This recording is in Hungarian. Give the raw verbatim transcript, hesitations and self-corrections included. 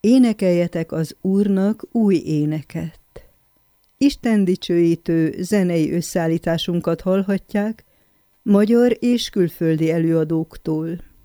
Énekeljetek az Úrnak új éneket. Isten dicsőítő zenei összeállításunkat hallhatják magyar és külföldi előadóktól.